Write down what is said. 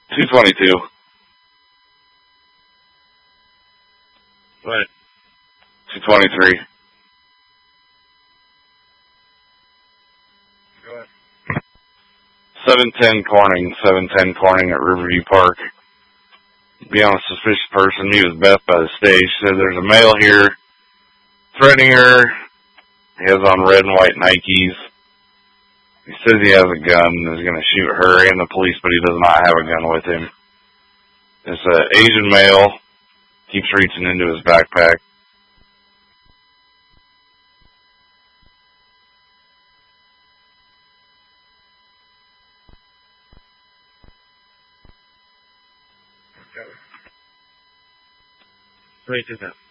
222. What? 223. Go ahead. 710 Corning at Riverview Park. Be on a suspicious person. He was Beth by the stage. Said there's a male here threatening her. He has on red and white Nikes. He says he has a gun and is going to shoot her and the police, but he does not have a gun with him. It's an Asian male. Keeps reaching into his backpack. Wait, do that.